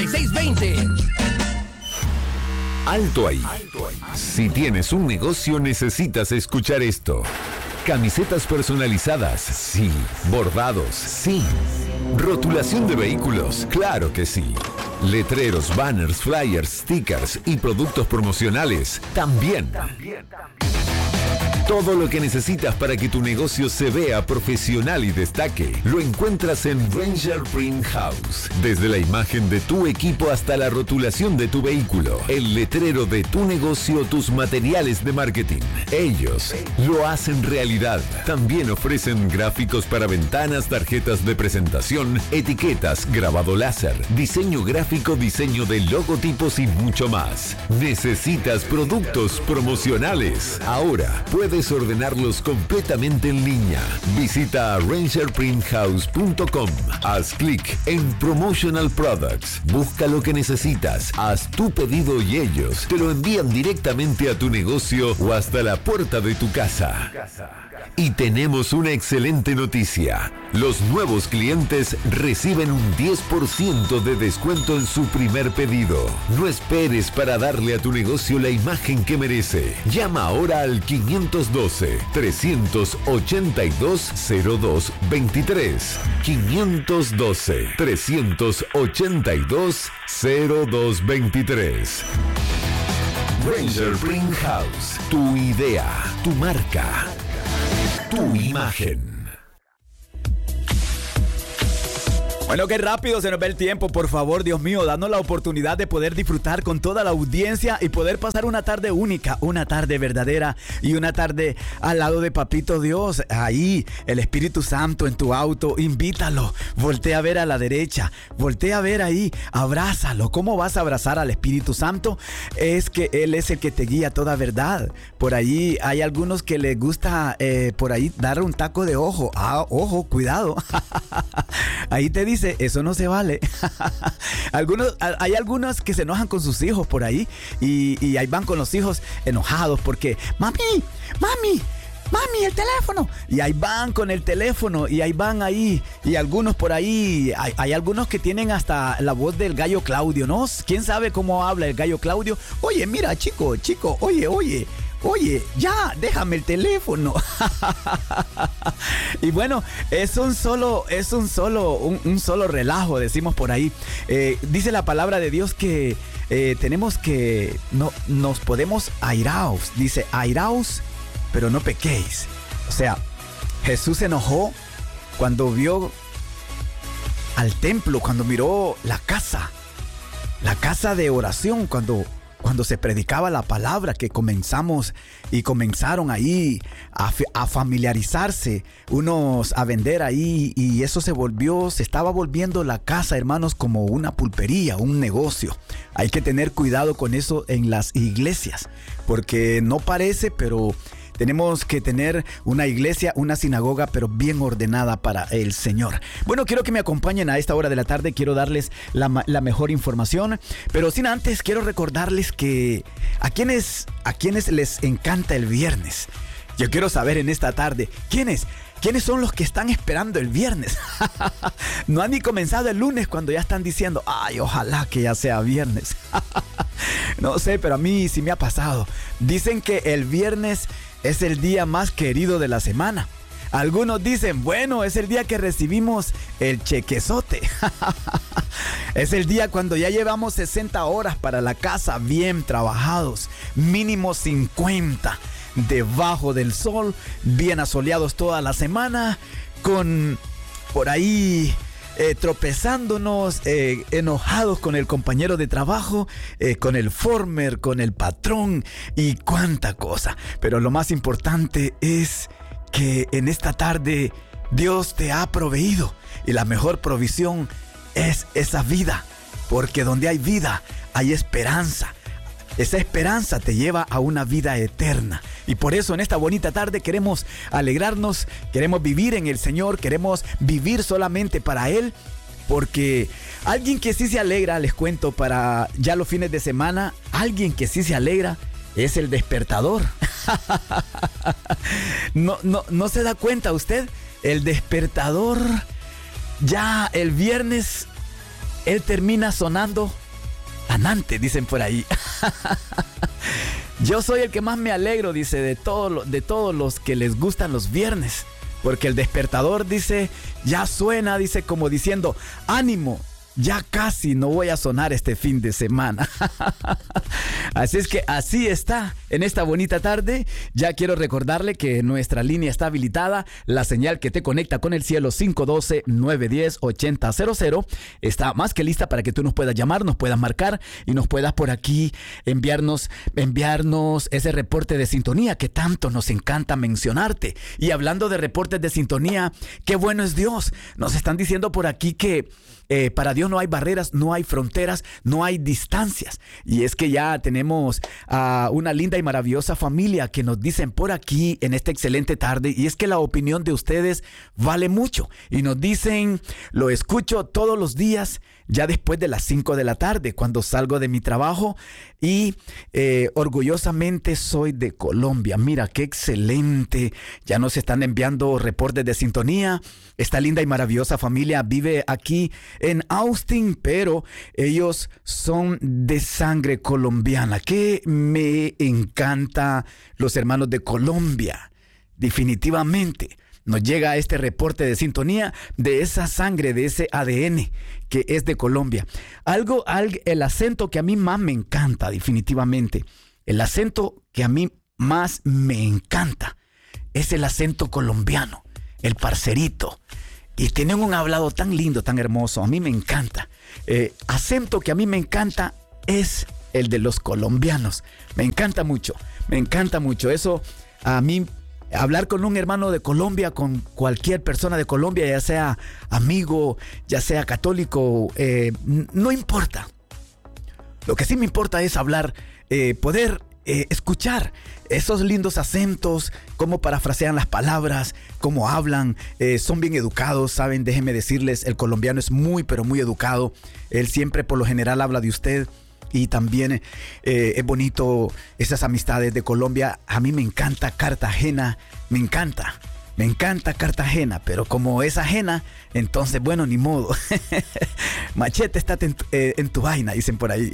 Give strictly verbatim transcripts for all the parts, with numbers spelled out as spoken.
y seis veinte. Alto ahí. Si tienes un negocio, necesitas escuchar esto. Camisetas personalizadas, sí. Bordados, sí. Rotulación de vehículos, claro que sí. Letreros, banners, flyers, stickers y productos promocionales, también. Todo lo que necesitas para que tu negocio se vea profesional y destaque, lo encuentras en Ranger Print House. Desde la imagen de tu equipo hasta la rotulación de tu vehículo, el letrero de tu negocio, tus materiales de marketing. Ellos lo hacen realidad. También ofrecen gráficos para ventanas, tarjetas de presentación, etiquetas, grabado láser, diseño gráfico, diseño de logotipos y mucho más. ¿Necesitas productos promocionales? Ahora puedes ordenarlos completamente en línea. Visita ranger print house punto com. Haz clic en Promotional Products. Busca lo que necesitas. Haz tu pedido y ellos te lo envían directamente a tu negocio o hasta la puerta de tu casa. Y tenemos una excelente noticia. Los nuevos clientes reciben un diez por ciento de descuento en su primer pedido. No esperes para darle a tu negocio la imagen que merece. Llama ahora al quinientos doce, trescientos ochenta y dos, cero dos veintitrés. quinientos doce, trescientos ochenta y dos, cero dos veintitrés. Ranger Print House. Tu idea, tu marca, tu imagen. Bueno, qué rápido se nos ve el tiempo, por favor, Dios mío, danos la oportunidad de poder disfrutar con toda la audiencia y poder pasar una tarde única, una tarde verdadera y una tarde al lado de Papito Dios. Ahí, el Espíritu Santo en tu auto, invítalo, voltea a ver a la derecha, voltea a ver ahí, abrázalo. ¿Cómo vas a abrazar al Espíritu Santo? Es que Él es el que te guía toda verdad. Por ahí hay algunos que les gusta eh, por ahí dar un taco de ojo. Ah, ojo, cuidado. Ahí te dice, eso no se vale. algunos, hay algunos que se enojan con sus hijos por ahí y, y ahí van con los hijos enojados porque mami, mami, mami, el teléfono. Y ahí van con el teléfono y ahí van ahí. Y algunos por ahí, hay, hay algunos que tienen hasta la voz del gallo Claudio, ¿no? ¿Quién sabe cómo habla el gallo Claudio? Oye, mira, chico, chico, oye, oye. Oye, ya, déjame el teléfono. Y bueno, es un solo, es un solo, un, un solo relajo, decimos por ahí. Eh, dice la palabra de Dios que eh, tenemos que, no, nos podemos airaos. Dice, airaos, pero no pequéis. O sea, Jesús se enojó cuando vio al templo, cuando miró la casa, la casa de oración, cuando... Cuando se predicaba la palabra, que comenzamos y comenzaron ahí a, a familiarizarse, unos a vender ahí, y eso se volvió, se estaba volviendo la casa, hermanos, como una pulpería, un negocio. Hay que tener cuidado con eso en las iglesias, porque no parece, pero tenemos que tener una iglesia, una sinagoga, pero bien ordenada para el Señor. Bueno, quiero que me acompañen a esta hora de la tarde. Quiero darles la, la mejor información, pero sin antes quiero recordarles que a quienes, a quienes les encanta el viernes. Yo quiero saber en esta tarde, ¿quiénes? ¿Quiénes son los que están esperando el viernes? No han ni comenzado el lunes cuando ya están diciendo, ay, ojalá que ya sea viernes. No sé, pero a mí sí me ha pasado. Dicen que el viernes es el día más querido de la semana. Algunos dicen, bueno, es el día que recibimos el chequezote. Es el día cuando ya llevamos sesenta horas para la casa bien trabajados, mínimo cincuenta, debajo del sol, bien asoleados toda la semana, con por ahí eh, tropezándonos, eh, enojados con el compañero de trabajo, eh, con el former, con el patrón y cuánta cosa. Pero lo más importante es que en esta tarde Dios te ha proveído, y la mejor provisión es esa vida, porque donde hay vida hay esperanza. Esa esperanza te lleva a una vida eterna. Y por eso en esta bonita tarde queremos alegrarnos, queremos vivir en el Señor, queremos vivir solamente para Él. Porque alguien que sí se alegra, les cuento, para ya los fines de semana, alguien que sí se alegra es el despertador. No, no, no se da cuenta usted, el despertador ya el viernes él termina sonando anante, dicen por ahí. Yo soy el que más me alegro, dice, de, todo, de todos los que les gustan los viernes. Porque el despertador, dice, ya suena, dice, como diciendo, ánimo. Ya casi no voy a sonar este fin de semana. Así es que así está en esta bonita tarde. Ya quiero recordarle que nuestra línea está habilitada. La señal que te conecta con el cielo cinco uno dos, nueve uno cero, ocho cero cero está más que lista para que tú nos puedas llamar, nos puedas marcar y nos puedas por aquí enviarnos, enviarnos ese reporte de sintonía que tanto nos encanta mencionarte. Y hablando de reportes de sintonía, qué bueno es Dios. Nos están diciendo por aquí que Eh, para Dios no hay barreras, no hay fronteras, no hay distancias. Y es que ya tenemos a uh, una linda y maravillosa familia que nos dicen por aquí en esta excelente tarde. Y es que la opinión de ustedes vale mucho. Y nos dicen, lo escucho todos los días, ya después de las cinco de la tarde, cuando salgo de mi trabajo. Y eh, orgullosamente soy de Colombia. Mira, qué excelente. Ya nos están enviando reportes de sintonía. Esta linda y maravillosa familia vive aquí en Austin, pero ellos son de sangre colombiana. Que me encanta los hermanos de Colombia. Definitivamente nos llega este reporte de sintonía de esa sangre, de ese A D N que es de Colombia. Algo, algo, el acento que a mí más me encanta, definitivamente. El acento que a mí más me encanta es el acento colombiano, el parcerito. Y tienen un hablado tan lindo, tan hermoso. A mí me encanta. Eh, acento que a mí me encanta es el de los colombianos. Me encanta mucho, me encanta mucho. Eso a mí, hablar con un hermano de Colombia, con cualquier persona de Colombia, ya sea amigo, ya sea católico, eh, no importa. Lo que sí me importa es hablar, eh, poder eh, escuchar esos lindos acentos, cómo parafrasean las palabras, cómo hablan, eh, son bien educados, ¿saben? Déjenme decirles, el colombiano es muy, pero muy educado. Él siempre, por lo general, habla de usted. Y también eh, es bonito esas amistades de Colombia. A mí me encanta Cartagena, me encanta. Me encanta Cartagena, pero como es ajena, entonces, bueno, ni modo. Machete, estate en tu, eh, en tu vaina, dicen por ahí.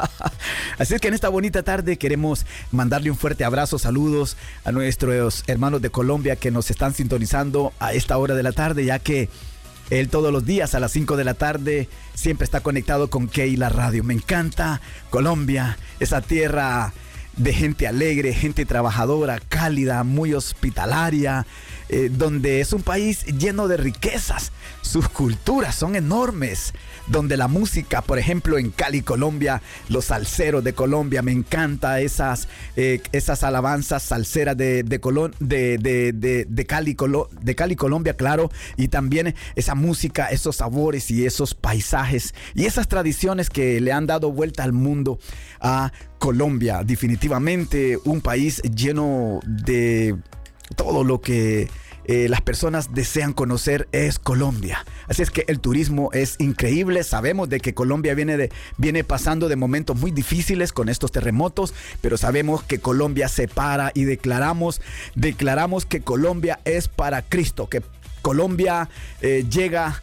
Así es que en esta bonita tarde queremos mandarle un fuerte abrazo, saludos a nuestros hermanos de Colombia que nos están sintonizando a esta hora de la tarde, ya que él todos los días a las cinco de la tarde siempre está conectado con Keila Radio. Me encanta Colombia, esa tierra de gente alegre, gente trabajadora, cálida, muy hospitalaria, eh, donde es un país lleno de riquezas. Sus culturas son enormes, donde la música, por ejemplo, en Cali, Colombia, los salseros de Colombia, me encanta esas, eh, esas alabanzas salseras de, de, Colón, de, de, de, de, Cali, Colo, de Cali, Colombia, claro, y también esa música, esos sabores y esos paisajes y esas tradiciones que le han dado vuelta al mundo a Colombia. Definitivamente un país lleno de todo lo que Eh, las personas desean conocer es Colombia. Así es que el turismo es increíble. Sabemos de que Colombia viene, de, viene pasando de momentos muy difíciles con estos terremotos, pero sabemos que Colombia se para y declaramos, declaramos que Colombia es para Cristo, que Colombia eh, llega,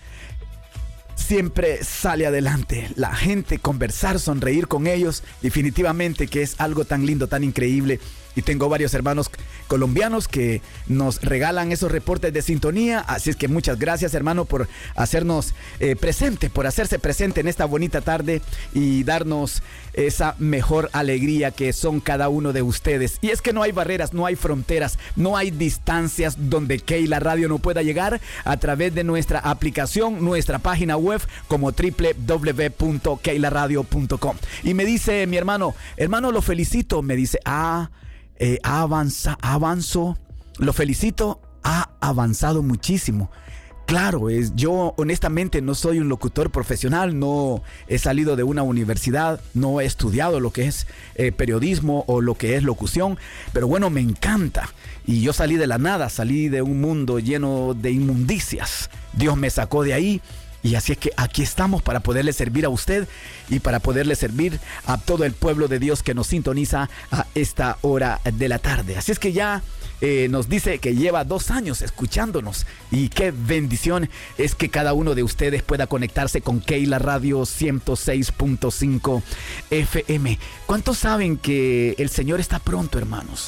siempre sale adelante. La gente, conversar, sonreír con ellos, definitivamente que es algo tan lindo, tan increíble. Y tengo varios hermanos colombianos que nos regalan esos reportes de sintonía. Así es que muchas gracias, hermano, por hacernos eh, presente, por hacerse presente en esta bonita tarde y darnos esa mejor alegría que son cada uno de ustedes. Y es que no hay barreras, no hay fronteras, no hay distancias donde Keila Radio no pueda llegar a través de nuestra aplicación, nuestra página web como doble u doble u doble u punto keila radio punto com. Y me dice mi hermano, hermano, lo felicito. Me dice, ah... Eh, avanza, avanzó, lo felicito, ha avanzado muchísimo. Claro, es, yo honestamente no soy un locutor profesional, no he salido de una universidad, no he estudiado lo que es eh, periodismo o lo que es locución, pero bueno, me encanta. Y yo salí de la nada, salí de un mundo lleno de inmundicias. Dios me sacó de ahí. Y así es que aquí estamos para poderle servir a usted y para poderle servir a todo el pueblo de Dios que nos sintoniza a esta hora de la tarde. Así es que ya eh, nos dice que lleva dos años escuchándonos. Y qué bendición es que cada uno de ustedes pueda conectarse con Keila Radio ciento seis punto cinco F M. ¿Cuántos saben que el Señor está pronto, hermanos?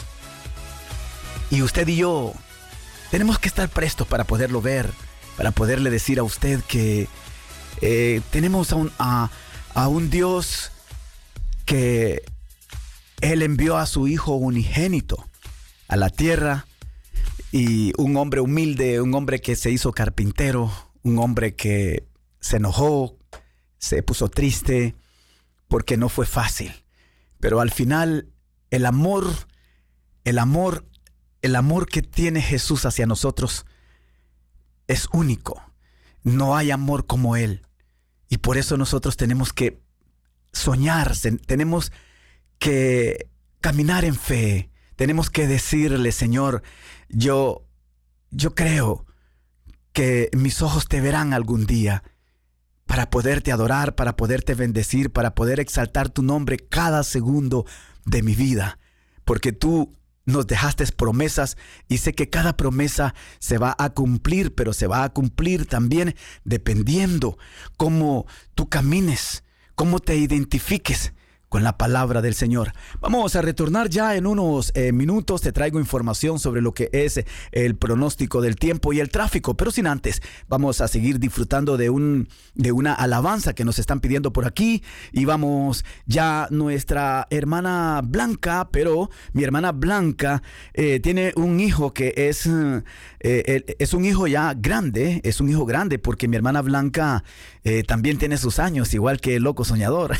Y usted y yo tenemos que estar prestos para poderlo ver, para poderle decir a usted que eh, tenemos a un, a, a un Dios que Él envió a su Hijo unigénito a la tierra, y un hombre humilde, un hombre que se hizo carpintero, un hombre que se enojó, se puso triste porque no fue fácil. Pero al final el amor, el amor, el amor que tiene Jesús hacia nosotros es único. No hay amor como Él. Y por eso nosotros tenemos que soñar, tenemos que caminar en fe. Tenemos que decirle, Señor, yo, yo creo que mis ojos te verán algún día para poderte adorar, para poderte bendecir, para poder exaltar tu nombre cada segundo de mi vida. Porque tú nos dejaste promesas y sé que cada promesa se va a cumplir, pero se va a cumplir también dependiendo cómo tú camines, cómo te identifiques con la palabra del Señor. Vamos a retornar ya en unos eh, minutos. Te traigo información sobre lo que es el pronóstico del tiempo y el tráfico, pero sin antes, vamos a seguir disfrutando de, un, de una alabanza que nos están pidiendo por aquí. Y vamos ya, nuestra hermana Blanca, pero mi hermana Blanca eh, tiene un hijo que es, eh, es un hijo ya grande, es un hijo grande porque mi hermana Blanca eh, también tiene sus años, igual que el loco soñador.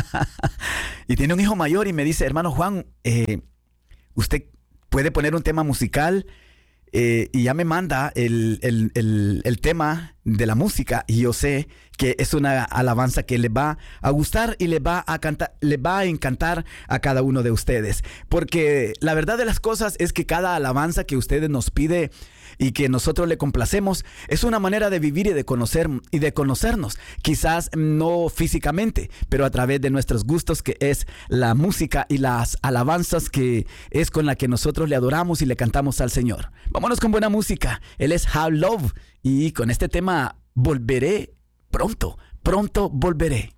Y tiene un hijo mayor y me dice, hermano Juan, eh, usted puede poner un tema musical, eh, y ya me manda el, el, el, el tema de la música, y yo sé que es una alabanza que le va a gustar y le va a cantar, le va a encantar a cada uno de ustedes, porque la verdad de las cosas es que cada alabanza que ustedes nos pide y que nosotros le complacemos es una manera de vivir y de conocer y de conocernos, quizás no físicamente, pero a través de nuestros gustos, que es la música y las alabanzas, que es con la que nosotros le adoramos y le cantamos al Señor. Vámonos con buena música. Él es How Love, y con este tema volveré pronto, pronto volveré.